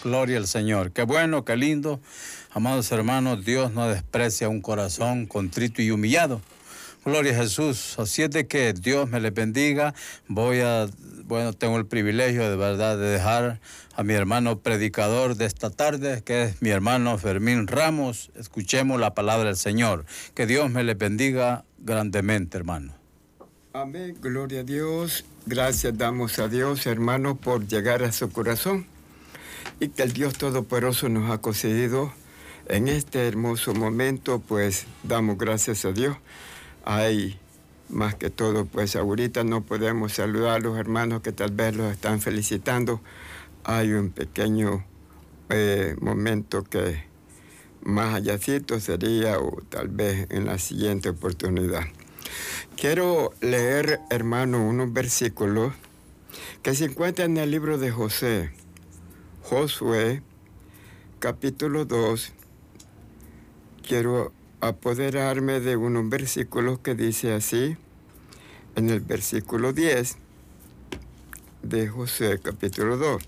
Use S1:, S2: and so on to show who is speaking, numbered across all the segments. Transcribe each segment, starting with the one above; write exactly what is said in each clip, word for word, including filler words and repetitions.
S1: Gloria al Señor. Qué bueno, qué lindo. Amados hermanos, Dios no desprecia un corazón contrito y humillado. Gloria a Jesús. Así es de que Dios me les bendiga. Voy a, bueno, tengo el privilegio de verdad de dejar a mi hermano predicador de esta tarde, que es mi hermano Fermín Ramos. Escuchemos la palabra del Señor. Que Dios me les bendiga grandemente, hermano.
S2: Amén, gloria a Dios. Gracias damos a Dios, hermano, por llegar a su corazón y que el Dios Todopoderoso nos ha concedido en este hermoso momento, pues damos gracias a Dios. Hay más que todo, pues ahorita no podemos saludar a los hermanos que tal vez los están felicitando. Hay un pequeño eh, momento que más allácito sería, o tal vez en la siguiente oportunidad. Quiero leer, hermano, unos versículos que se encuentran en el libro de José, Josué, capítulo dos. Quiero apoderarme de unos versículos que dice así, en el versículo diez de José, capítulo dos.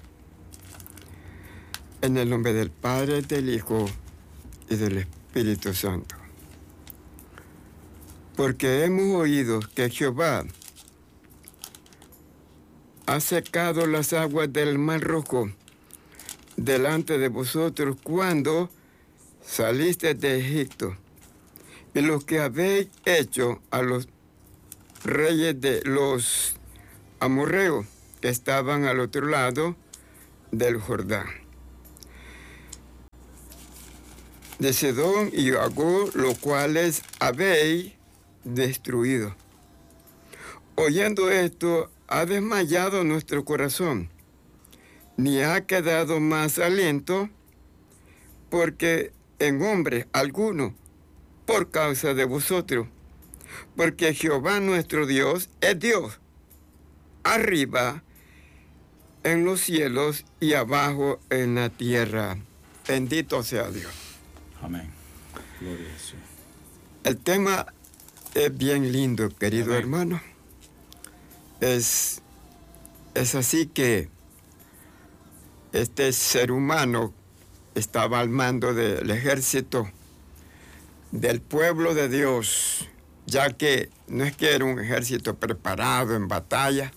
S2: En el nombre del Padre, del Hijo y del Espíritu Santo. Porque hemos oído que Jehová ha secado las aguas del Mar Rojo delante de vosotros cuando saliste de Egipto, y lo que habéis hecho a los reyes de los amorreos que estaban al otro lado del Jordán, de Sedón y Agó, los cuales habéis destruido. Oyendo esto, ha desmayado nuestro corazón, ni ha quedado más aliento, porque en hombre alguno, por causa de vosotros, porque Jehová nuestro Dios es Dios, arriba en los cielos y abajo en la tierra. Bendito sea Dios.
S1: Amén. Gloria a Jesús.
S2: El tema es bien lindo, querido
S1: Amén.
S2: hermano. Es, es así que este ser humano estaba al mando del ejército del pueblo de Dios, ya que no es que era un ejército preparado en batalla,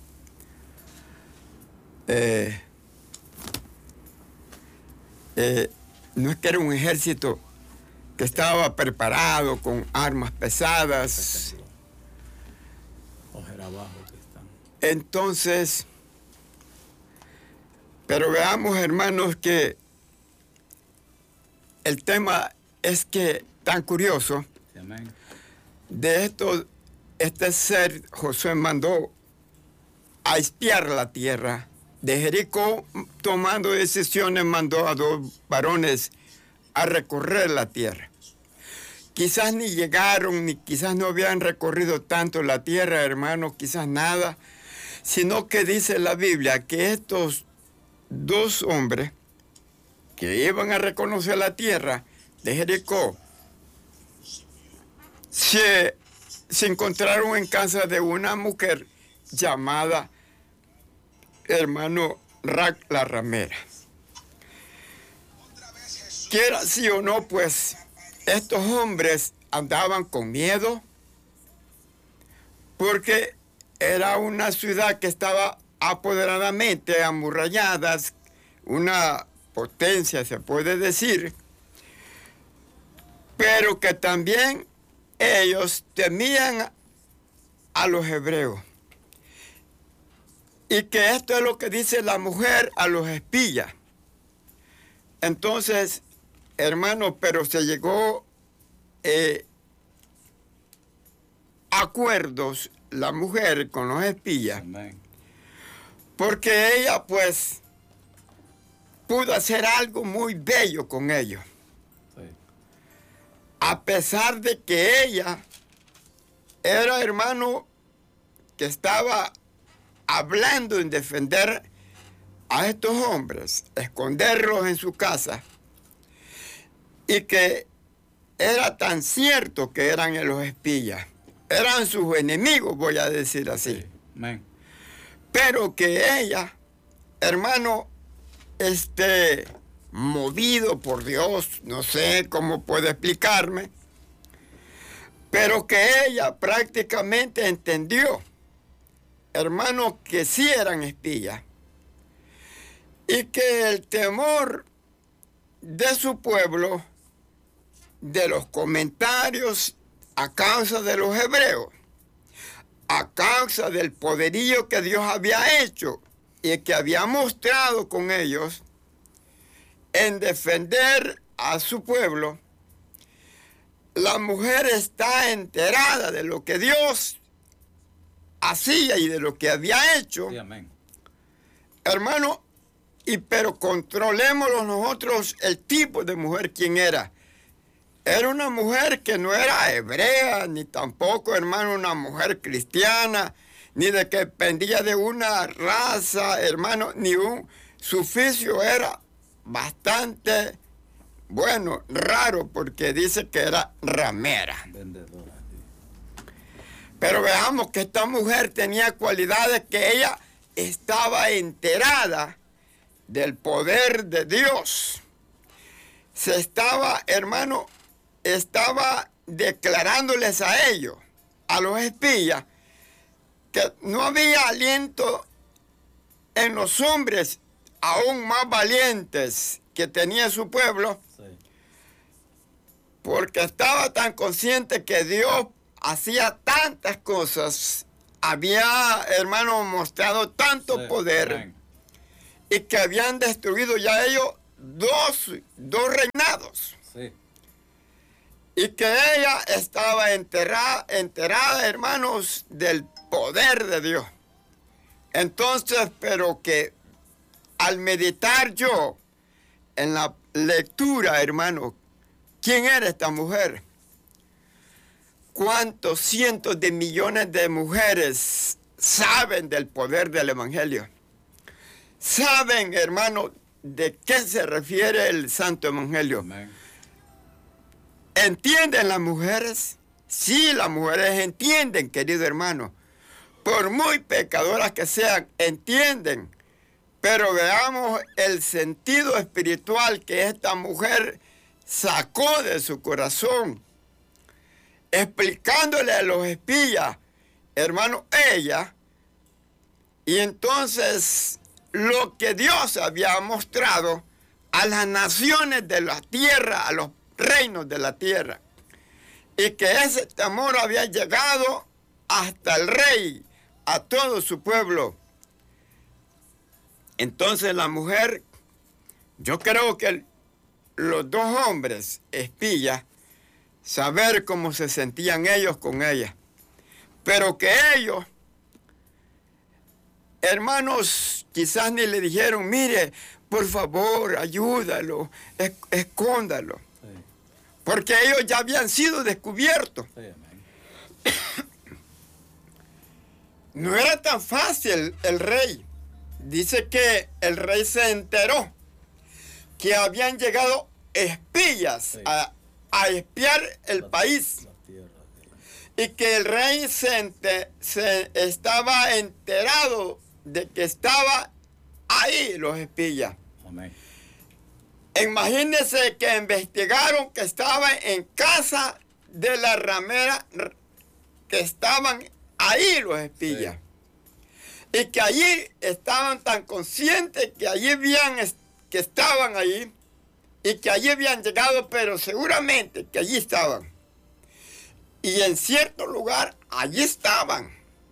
S2: eh, eh, no es que era un ejército que estaba preparado con armas pesadas. Entonces, pero veamos, hermanos, que el tema es que tan curioso.
S1: Amén.
S2: De esto, este ser Josué mandó a espiar la tierra. De Jericó, tomando decisiones, mandó a dos varones a recorrer la tierra. Quizás ni llegaron, ni quizás no habían recorrido tanto la tierra, hermanos, quizás nada, sino que dice la Biblia que estos dos hombres que iban a reconocer la tierra de Jericó se, se encontraron en casa de una mujer llamada, hermano, Rac la ramera. Quiera sí o no, pues estos hombres andaban con miedo porque era una ciudad que estaba apoderadamente amurallada, una potencia se puede decir, pero que también ellos temían a los hebreos. Y que esto es lo que dice la mujer a los espías. Entonces, hermano, pero se llegó eh, a acuerdos la mujer con los espías. Amén. Porque ella, pues, pudo hacer algo muy bello con ellos. Sí. A pesar de que ella era, hermano, que estaba hablando en defender a estos hombres, esconderlos en su casa, y que era tan cierto que eran los espías, eran sus enemigos, voy a decir así. Sí. Amén. Pero que ella, hermano, este, movido por Dios, no sé cómo puedo explicarme, pero que ella prácticamente entendió, hermanos, que sí eran espías y que el temor de su pueblo, de los comentarios a causa de los hebreos, a causa del poderío que Dios había hecho y que había mostrado con ellos en defender a su pueblo, la mujer está enterada de lo que Dios hacía y de lo que había hecho.
S1: Sí, amén.
S2: Hermano, y pero controlémoslo nosotros el tipo de mujer, quién era. Era una mujer que no era hebrea, ni tampoco, hermano, una mujer cristiana, ni de que dependía de una raza, hermano, ni un... Su oficio era bastante, bueno, raro, porque dice que era ramera.
S1: Vendedora.
S2: Pero veamos que esta mujer tenía cualidades que ella estaba enterada del poder de Dios. Se estaba, hermano, estaba declarándoles a ellos, a los espías, que no había aliento en los hombres aún más valientes que tenía su pueblo, sí, porque estaba tan consciente que Dios hacía tantas cosas, había, hermano, mostrado tanto sí, poder, amén, y que habían destruido ya ellos dos, dos reinados. Sí. Y que ella estaba enterrada, enterada, hermanos, del poder de Dios. Entonces, pero que al meditar yo en la lectura, hermano, ¿quién era esta mujer? ¿Cuántos cientos de millones de mujeres saben del poder del Evangelio? ¿Saben, hermano, de qué se refiere el Santo Evangelio? Amén. ¿Entienden las mujeres? Sí, las mujeres entienden, querido hermano. Por muy pecadoras que sean, entienden. Pero veamos el sentido espiritual que esta mujer sacó de su corazón, explicándole a los espías, hermano, ella, y entonces lo que Dios había mostrado a las naciones de la tierra, a los reinos de la tierra, y que ese temor había llegado hasta el rey, a todo su pueblo. Entonces la mujer, yo creo que el, los dos hombres espías, saber cómo se sentían ellos con ella, pero que ellos, hermanos, quizás ni le dijeron, mire, por favor, ayúdalo, esc escóndalo. Sí. Porque ellos ya habían sido descubiertos. Sí, amén. No era tan fácil el rey. Dice que el rey se enteró que habían llegado espías sí. a, a espiar el la, país. La tierra, sí. Y que el rey se, ente, se estaba enterado de que estaba ahí los espías. Amén. Imagínense que investigaron que estaba en casa de la ramera, que estaban ahí los espías. Sí. Y que allí estaban tan conscientes que allí habían, que estaban allí y que allí habían llegado, pero seguramente que allí estaban. Y en cierto lugar, allí estaban.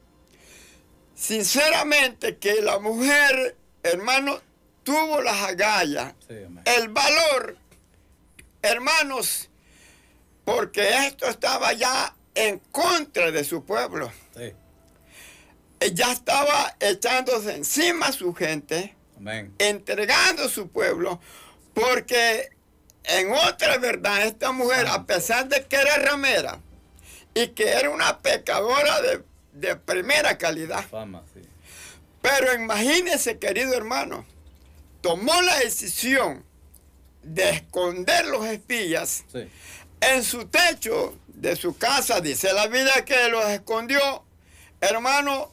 S2: Sinceramente que la mujer, hermano, tuvo las agallas, sí, el valor, hermanos, porque esto estaba ya en contra de su pueblo. Sí. Ya estaba echándose encima a su gente, amén, entregando su pueblo, porque en otra verdad, esta mujer, santo, a pesar de que era ramera y que era una pecadora de, de primera calidad, fama, sí, pero imagínese, querido hermano, tomó la decisión de esconder los espías, sí, en su techo de su casa. Dice la Biblia que los escondió. Hermano,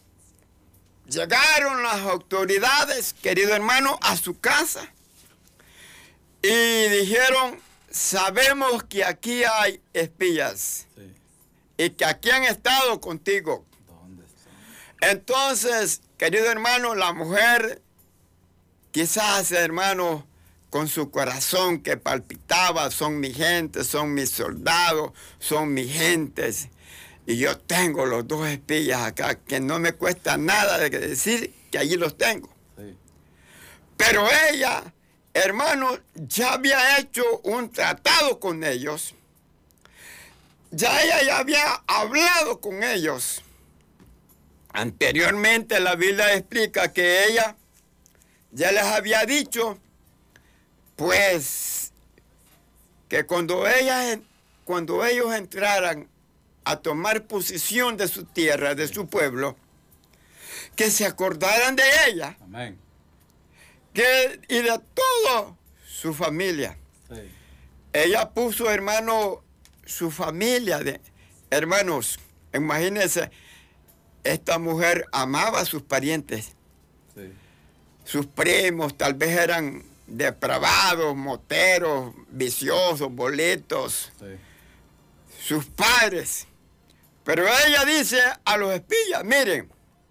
S2: llegaron las autoridades, querido hermano, a su casa Y dijeron, sabemos que aquí hay espías. Sí. Y que aquí han estado contigo. ¿Dónde están? Entonces, querido hermano, la mujer, quizás, hermano, con su corazón que palpitaba, son mi gente, son mis soldados, son mis gentes. Y yo tengo los dos espías acá, que no me cuesta nada de decir que allí los tengo. Sí. Pero ella, hermano, ya había hecho un tratado con ellos. Ya ella ya había hablado con ellos. Anteriormente la Biblia explica que ella ya les había dicho, pues, que cuando, ella, cuando ellos entraran a tomar posesión de su tierra, de su pueblo, que se acordaran de ella. Amén. Que, y de toda su familia. Sí. Ella puso, hermano, su familia, de, hermanos, imagínense, esta mujer amaba a sus parientes. Sí. Sus primos tal vez eran depravados, moteros, viciosos, boletos. Sí. Sus padres. Pero ella dice a los espías, miren,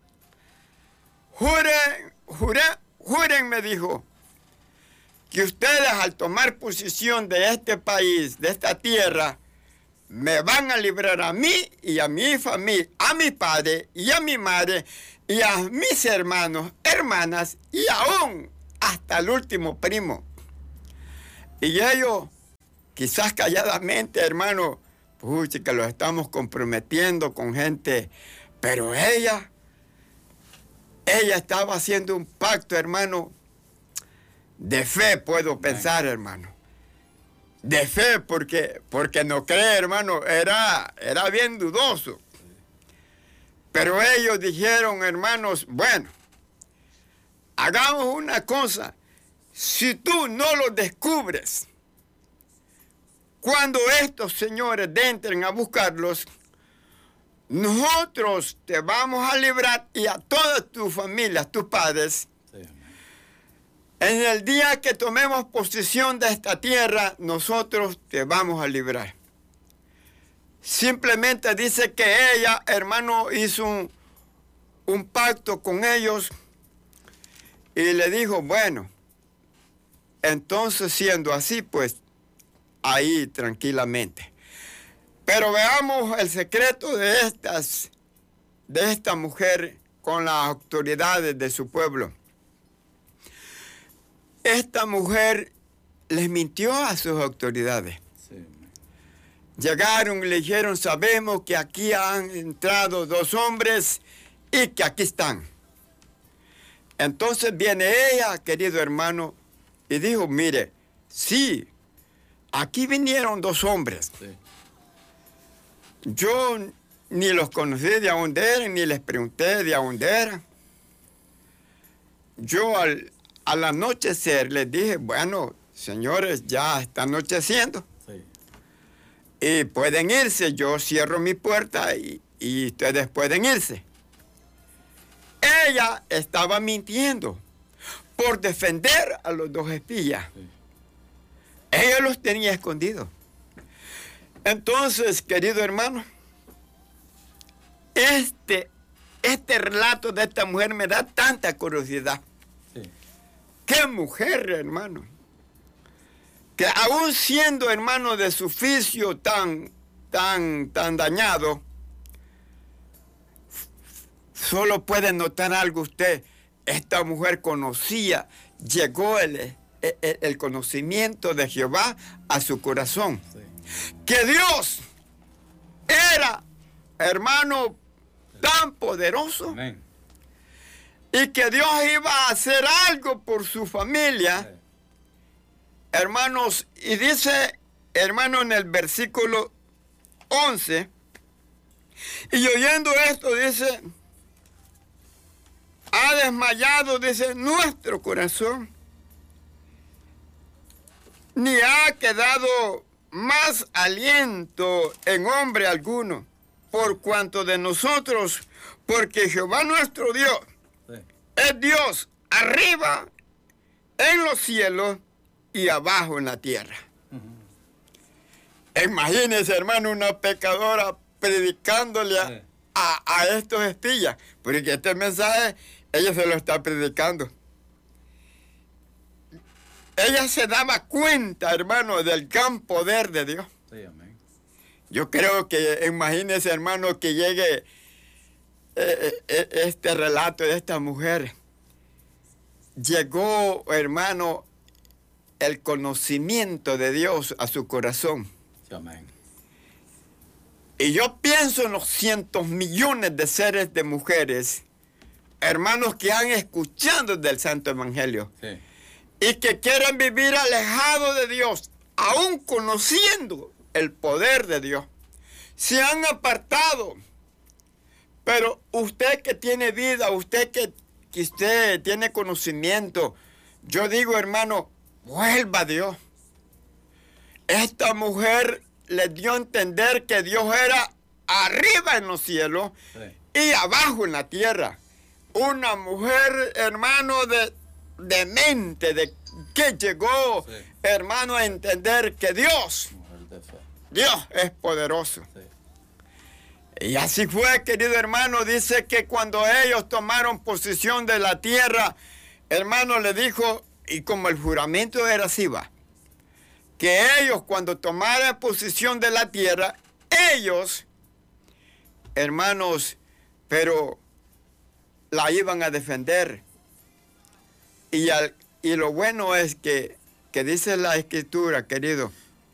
S2: juren, juren, juren, me dijo, que ustedes al tomar posesión de este país, de esta tierra, me van a librar a mí y a mi familia, a mi padre y a mi madre y a mis hermanos, hermanas y aún hasta el último primo. Y ellos, quizás calladamente, hermano, pucha, que los estamos comprometiendo con gente, pero ella, ella estaba haciendo un pacto, hermano, de fe, puedo pensar, hermano. De fe, porque, porque no cree, hermano, era, era bien dudoso. Pero ellos dijeron, hermanos, bueno, hagamos una cosa, si tú no lo descubres, cuando estos señores entren a buscarlos, nosotros te vamos a librar y a todas tus familias, tus padres. Sí. En el día que tomemos posesión de esta tierra, nosotros te vamos a librar. Simplemente dice que ella, hermano, hizo un, un pacto con ellos y le dijo, bueno, entonces siendo así, pues, ahí tranquilamente. Pero veamos el secreto de estas, de esta mujer con las autoridades de su pueblo. Esta mujer les mintió a sus autoridades. Sí. Llegaron y le dijeron, sabemos que aquí han entrado dos hombres y que aquí están. Entonces viene ella, querido hermano, y dijo, mire, sí, aquí vinieron dos hombres. Sí. Yo ni los conocí de dónde eran, ni les pregunté de dónde eran. Yo al, al anochecer les dije, bueno, señores, ya está anocheciendo. Sí. Y pueden irse, yo cierro mi puerta y, y ustedes pueden irse. Ella estaba mintiendo por defender a los dos espías. Sí. Ella los tenía escondidos. Entonces, querido hermano, este, este relato de esta mujer me da tanta curiosidad. Sí. ¡Qué mujer, hermano! Que aún siendo hermano de su oficio tan, tan, tan dañado, solo puede notar algo usted. Esta mujer conocía, llegó el, el, el conocimiento de Jehová a su corazón. Sí. Que Dios era, hermano, tan poderoso. Amén. Y que Dios iba a hacer algo por su familia. Amén. Hermanos, y dice, hermano, en el versículo once, y oyendo esto dice, ha desmayado, dice, nuestro corazón, ni ha quedado más aliento en hombre alguno, por cuanto de nosotros, porque Jehová nuestro Dios sí. es Dios arriba en los cielos y abajo en la tierra. Uh-huh. Imagínense, hermano, una pecadora predicándole a, sí. a, a estos espías, porque este mensaje ella se lo está predicando. Ella se daba cuenta, hermano, del gran poder de Dios. Sí, amén. Yo creo que, imagínense, hermano, que llegue eh, eh, este relato de esta mujer. Llegó, hermano, el conocimiento de Dios a su corazón. Sí, amén. Y yo pienso en los cientos millones de seres de mujeres, hermanos, que han escuchado del Santo Evangelio. Sí. Y que quieren vivir alejados de Dios, aún conociendo el poder de Dios. Se han apartado. Pero usted que tiene vida, usted que, que usted tiene conocimiento, yo digo, hermano, vuelva a Dios. Esta mujer le dio a entender que Dios era arriba en los cielos, sí, y abajo en la tierra. Una mujer, hermano, de... de mente, de que llegó, sí, hermano, a entender que Dios, Dios es poderoso. Sí. Y así fue, querido hermano, dice que cuando ellos tomaron posesión de la tierra, hermano, le dijo, y como el juramento era así, va, que ellos cuando tomaran posesión de la tierra, ellos, hermanos, pero la iban a defender. Y, al, y lo bueno es que, que dice la Escritura, querido,